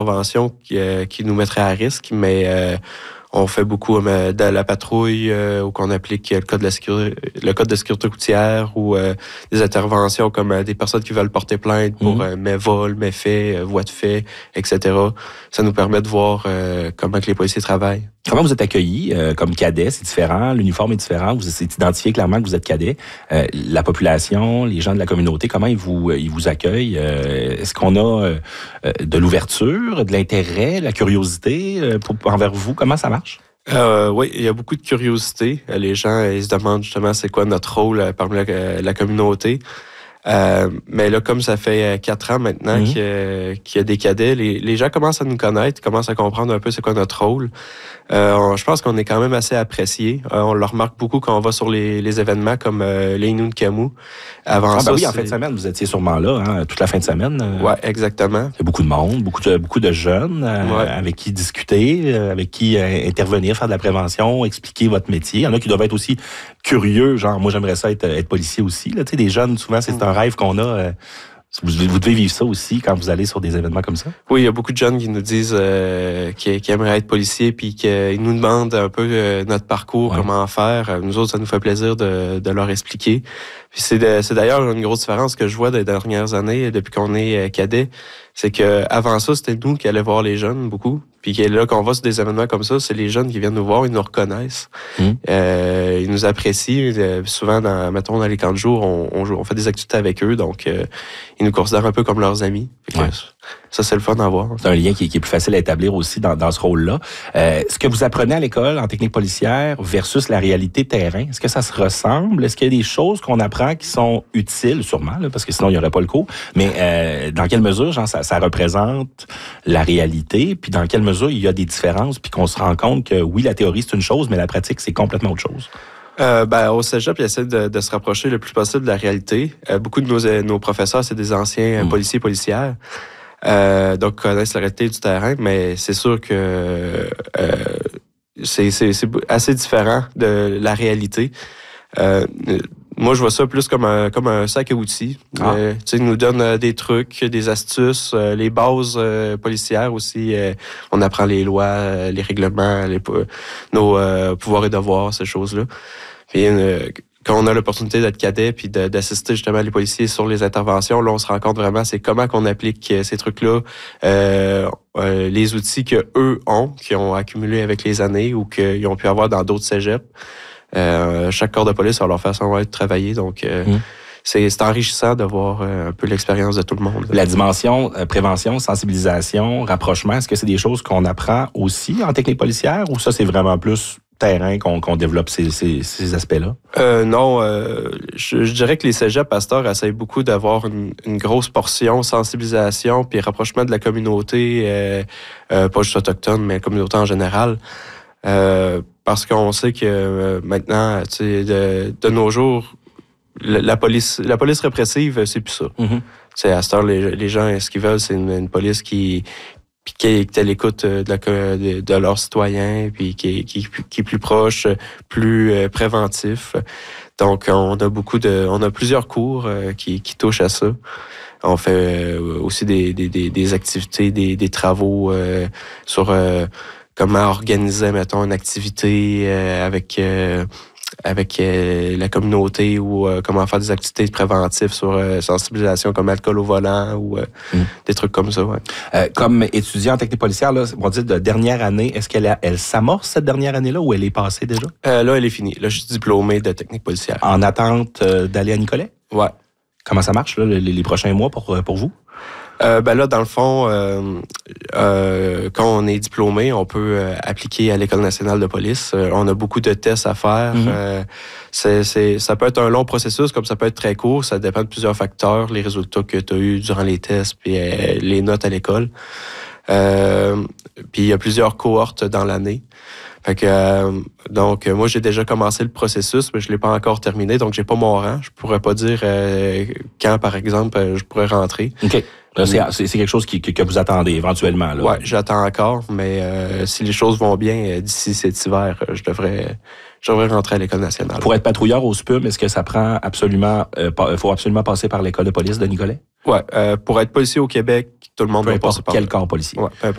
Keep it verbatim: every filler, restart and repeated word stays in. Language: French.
interventions qui, euh, qui nous mettraient à risque, mais euh, on fait beaucoup euh, de la patrouille euh, où on applique le code de la sécurité, le code de sécurité routière ou euh, des interventions comme euh, des personnes qui veulent porter plainte pour mmh. euh, mévols, méfaits, euh, voies de fait, et cetera. Ça nous permet de voir euh, comment que les policiers travaillent. Comment vous êtes accueillis euh, comme cadet? C'est différent, l'uniforme est différent, vous êtes identifié clairement que vous êtes cadet. Euh, la population, les gens de la communauté, comment ils vous, ils vous accueillent? Euh, est-ce qu'on a euh, de l'ouverture, de l'intérêt, la curiosité euh, pour, envers vous? Comment ça marche? Euh, oui, il y a beaucoup de curiosité. Les gens ils se demandent justement c'est quoi notre rôle parmi la, la communauté. Euh, mais là, comme ça fait quatre ans maintenant mmh. qu'il, y a, qu'il y a des cadets, les, les gens commencent à nous connaître, commencent à comprendre un peu c'est quoi notre rôle. Euh, on, je pense qu'on est quand même assez apprécié. Euh, on le remarque beaucoup quand on va sur les, les événements comme euh, les Innu de Camus. Avant ah, ça, ben oui, c'est... en fin de semaine, vous étiez sûrement là, hein, toute la fin de semaine. Euh, oui, exactement. Il y a beaucoup de monde, beaucoup de, beaucoup de jeunes euh, ouais. avec qui discuter, euh, avec qui euh, intervenir, faire de la prévention, expliquer votre métier. Il y en a qui doivent être aussi curieux, genre moi j'aimerais ça être, être policier aussi. Là. Tu sais, des jeunes, souvent c'est mmh. un rêve qu'on a. Euh, Vous, vous devez vivre ça aussi quand vous allez sur des événements comme ça? Oui, il y a beaucoup de jeunes qui nous disent euh, qu'ils, qu'ils aimeraient être policiers puis qu'ils nous demandent un peu euh, notre parcours, ouais. comment faire. Nous autres, ça nous fait plaisir de, de leur expliquer. Puis c'est, de, c'est d'ailleurs une grosse différence que je vois des dernières années, depuis qu'on est cadet. C'est que avant ça, c'était nous qui allions voir les jeunes beaucoup. Puis là, quand on va sur des événements comme ça, c'est les jeunes qui viennent nous voir, ils nous reconnaissent. Mmh. Euh, ils nous apprécient. Euh, souvent, dans, mettons, dans les camps de jour, on, on, on fait des activités avec eux. Donc, euh, ils nous considèrent un peu comme leurs amis. Ouais. Ça, c'est le fun à voir. C'est un lien qui, qui est plus facile à établir aussi dans, dans ce rôle-là. Euh, ce que vous apprenez à l'école en technique policière versus la réalité terrain, est-ce que ça se ressemble? Est-ce qu'il y a des choses qu'on apprend qui sont utiles, sûrement, là, parce que sinon, il n'y aurait pas le cours. Mais euh, dans quelle mesure, genre, ça, ça représente la réalité? Puis dans quelle mesure il y a des différences? Puis qu'on se rend compte que, oui, la théorie, c'est une chose, mais la pratique, c'est complètement autre chose. Euh, ben, au cégep, ils essaient de, de se rapprocher le plus possible de la réalité. Euh, beaucoup de nos, nos professeurs, c'est des anciens mmh. policiers et policières. Euh, donc, connaissent la réalité du terrain, mais c'est sûr que euh, c'est, c'est, c'est assez différent de la réalité. Euh, moi, je vois ça plus comme un, comme un sac à outils. Ah. Euh, tu sais, ils nous donnent des trucs, des astuces, euh, les bases euh, policières aussi. Euh, on apprend les lois, euh, les règlements, les, nos euh, pouvoirs et devoirs, ces choses-là. Puis, euh, quand on a l'opportunité d'être cadet puis de, d'assister justement les policiers sur les interventions, là, on se rend compte vraiment c'est comment qu'on applique ces trucs-là, euh, euh, les outils qu'eux ont, qu'ils ont accumulés avec les années ou qu'ils ont pu avoir dans d'autres cégeps. Euh, chaque corps de police a leur façon de travailler, donc euh, mmh. c'est, c'est enrichissant de voir euh, un peu l'expérience de tout le monde. La dimension euh, prévention, sensibilisation, rapprochement, est-ce que c'est des choses qu'on apprend aussi en technique policière ou ça, c'est vraiment plus terrain qu'on, qu'on développe ces, ces, ces aspects-là? Euh, non, euh, je, je dirais que les cégeps pasteurs essayent beaucoup d'avoir une, une grosse portion sensibilisation puis rapprochement de la communauté, euh, euh, pas juste autochtone, mais la communauté en général. Euh, parce qu'on sait que euh, maintenant, tu sais, de, de nos jours, la, la police, la police répressive, c'est plus ça. Mm-hmm. Tu sais, à cette heure, les, les gens, ce qu'ils veulent, c'est une, une police qui puis qui est à l'écoute de, la, de, de leurs citoyens, puis qui, qui, qui est plus proche, plus euh, préventif. Donc, on a beaucoup de, on a plusieurs cours euh, qui, qui touchent à ça. On fait euh, aussi des, des, des, des activités, des, des travaux euh, sur euh, comment organiser, mettons, une activité euh, avec euh, avec euh, la communauté ou euh, comment faire des activités préventives sur euh, sensibilisation comme alcool au volant ou euh, mm. des trucs comme ça. Ouais. Euh, comme étudiant en technique policière, là, on dit de dernière année, est-ce qu'elle a, elle s'amorce cette dernière année-là ou elle est passée déjà? Euh, là, elle est finie. Là, je suis diplômé de technique policière. En attente euh, d'aller à Nicolet? Ouais. Comment ça marche là, les, les prochains mois pour, pour vous? Euh, ben là, dans le fond, euh, euh, quand on est diplômé, on peut euh, appliquer à l'École nationale de police. Euh, on a beaucoup de tests à faire. Mm-hmm. Euh, c'est, c'est, ça peut être un long processus, comme ça peut être très court. Ça dépend de plusieurs facteurs, les résultats que tu as eus durant les tests, puis euh, les notes à l'école. Euh, puis il y a plusieurs cohortes dans l'année. Fait que euh, donc moi j'ai déjà commencé le processus, mais je l'ai pas encore terminé, donc j'ai pas mon rang. Je pourrais pas dire euh, quand, par exemple, euh, je pourrais rentrer. OK. Là, c'est, c'est, c'est quelque chose qui, que, que vous attendez éventuellement, là. Ouais, j'attends encore, mais euh, si les choses vont bien, euh, d'ici cet hiver, euh, je devrais je devrais rentrer à l'École nationale. Pour être patrouilleur au S P U M, est-ce que ça prend absolument euh, faut absolument passer par l'École de police de Nicolet? Ouais, euh, pour être policier au Québec, tout le monde peu doit passer par quel corps policier. Ouais, peu importe.